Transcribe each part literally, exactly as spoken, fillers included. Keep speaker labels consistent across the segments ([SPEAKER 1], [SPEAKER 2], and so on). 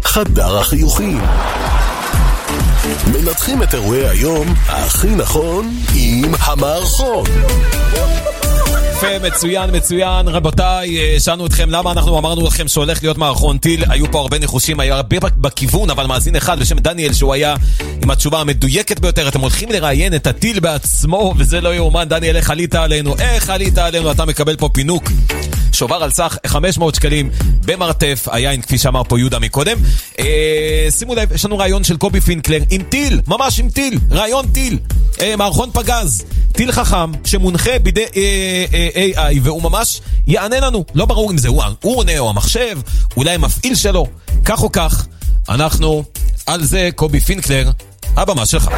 [SPEAKER 1] חדר החיוכים. מנתחים את אירועי היום הכי נכון עם המערכון.
[SPEAKER 2] יפה, מצוין, מצוין. רבותיי, שאלנו אתכם למה אנחנו אמרנו לכם שהולך להיות מערכון טיל. היו פה הרבה ניחושים, היה הרבה בכיוון, אבל מאזין אחד בשם דניאל שהוא היה עם התשובה המדויקת ביותר. אתם הולכים לראיין את הטיל בעצמו, וזה לא יאומן. דניאל, איך עלית עלינו? איך עלית עלינו? אתה מקבל פה פינוק שובר על סך חמש מאות שקלים במרתף היין, כפי שאמר פה יהודה מקודם. אה, שימו לב, יש לנו רעיון של קובי פינקלר עם טיל, ממש עם טיל, רעיון טיל, אה, מערכון פגז, טיל חכם שמונחה בידי אה, אה, איי איי, והוא ממש יענה לנו. לא ברור אם זה הוא, הוא עונה או המחשב, אולי המפעיל שלו. כך או כך, אנחנו על זה. קובי פינקלר, הבמה שלך.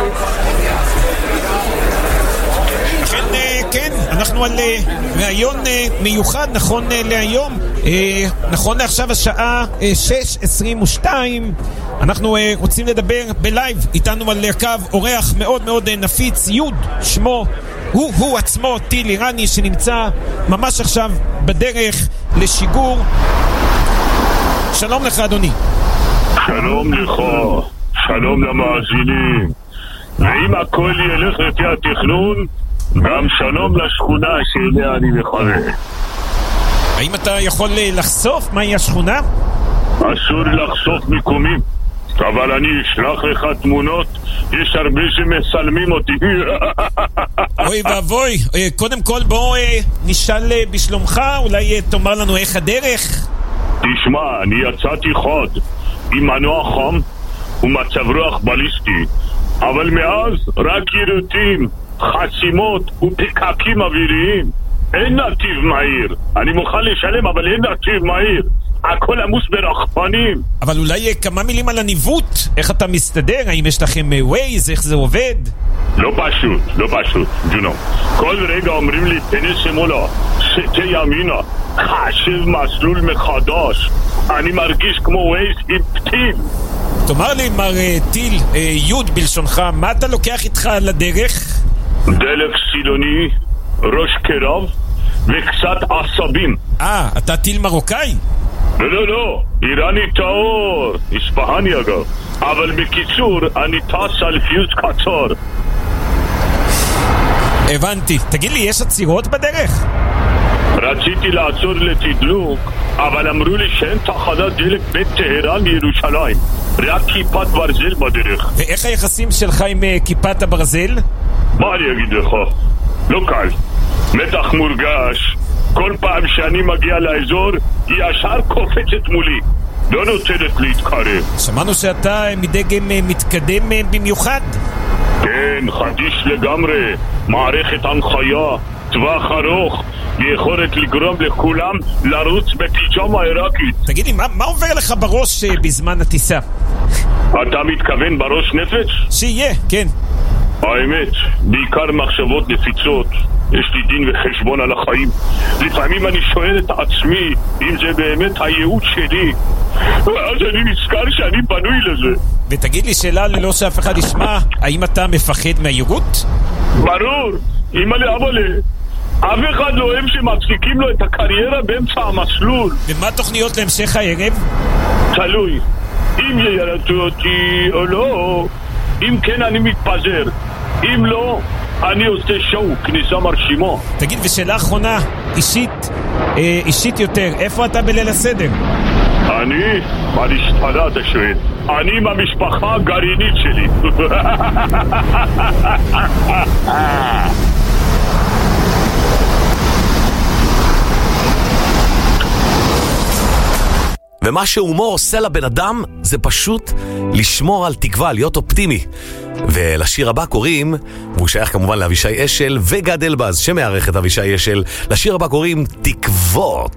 [SPEAKER 3] כן, אנחנו על רעיון מיוחד, נכון להיום, נכון לעכשיו השעה שש עשרים ושתיים. אנחנו רוצים לדבר בלייב, איתנו על הקו אורח מאוד מאוד נפיץ, יוד שמו, הוא הוא עצמו, טיל איראני שנמצא ממש עכשיו בדרך לשיגור. שלום לך אדוני.
[SPEAKER 4] שלום לך, שלום למאזינים. ואם הכל ילך לפי התכנון, גם שלום לשכונה שאליה אני מכוון.
[SPEAKER 3] האם אתה יכול לחשוף מהי השכונה?
[SPEAKER 4] אסור לחשוף מיקומים, אבל אני אשלח לך תמונות. יש הרבה שמצלמים אותי.
[SPEAKER 3] אוי ואבוי, קודם כל בוא נשאל בשלומך, אולי תאמר לנו איך הדרך.
[SPEAKER 4] תשמע, אני יצאתי חוד עם מנוע חום ומצב רוח בליסטי, אבל מאז רק ירוטים, חסימות ופקקים אוויריים. אין נתיב מהיר. אני מוכן לשלם, אבל אין נתיב מהיר. הכל עמוס ברחפנים.
[SPEAKER 3] אבל אולי כמה מילים על הניווט, איך אתה מסתדר? האם יש לכם ווייז? איך זה עובד?
[SPEAKER 4] לא פשוט, לא פשוט, ג'ונו. כל רגע אומרים לי תנס שמאלה, שתה ימינה, חשב מסלול מחדש. אני מרגיש כמו ווייז עם פתיל.
[SPEAKER 3] תאמר לי מר טיל, יוד בלשונך, מה אתה לוקח איתך לדרך?
[SPEAKER 4] דלק סילוני, ראש קרב וקצת עשבים.
[SPEAKER 3] אה, אתה טיל מרוקאי?
[SPEAKER 4] לא, לא, לא, איראני טהור, אספהני אגב. אבל בקיצור, אני טס על פיוס קצר.
[SPEAKER 3] הבנתי. תגיד לי, יש עצירות בדרך?
[SPEAKER 4] רציתי לעצור לתדלוק, אבל אמרו לי שאין תחנת דלק בין טהרן לירושלים, רק כיפת ברזל בדרך.
[SPEAKER 3] ואיך היחסים שלך עם uh, כיפת הברזל?
[SPEAKER 4] מה אני אגיד לך? לא קל. מתח מורגש. כל פעם שאני מגיע לאזור היא ישר קופצת מולי, לא נותנת להתקרב.
[SPEAKER 3] שמענו שאתה מדגם מתקדם במיוחד.
[SPEAKER 4] כן, חדיש לגמרי. מערכת הנחיה, טווח ארוך, ויכולת לגרום לכולם לרוץ בפיג'מה עיראקית.
[SPEAKER 3] תגיד לי, מה, מה עובר לך בראש בזמן הטיסה?
[SPEAKER 4] אתה מתכוון בראש נפץ?
[SPEAKER 3] שיהיה, כן.
[SPEAKER 4] האמת, בעיקר מחשבות נפיצות. יש לי דין וחשבון על החיים. לפעמים אני שואל את עצמי אם זה באמת הייעוד שלי, ואז אני נזכר שאני בנוי לזה.
[SPEAKER 3] ותגיד לי שאלה ללא שאף אחד ישמע, האם אתה מפחד מהייעוד?
[SPEAKER 4] ברור, אמא לאבא לי. אף אחד לא אוהב שמפסיקים לו את הקריירה באמצע המסלול.
[SPEAKER 3] ומה תוכניות להמשך הערב?
[SPEAKER 4] תלוי, אם ילדו אותי או לא. אם כן אני מתפזר, אם לא אני עושה שואו, כניסה מרשימה.
[SPEAKER 3] תגיד, ושאלה אחרונה, אישית, אה, אישית יותר, איפה אתה בליל הסדר?
[SPEAKER 4] אני? מה נשתנה אתה שואל? אני עם המשפחה הגרעינית שלי.
[SPEAKER 5] ומה שהומור עושה לבן אדם זה פשוט לשמור על תקווה, להיות אופטימי. ולשיר הבא קוראים, והוא שייך כמובן לאבישי אשל וגד אלבז שמערך את אבישי אשל, לשיר הבא קוראים תקוות.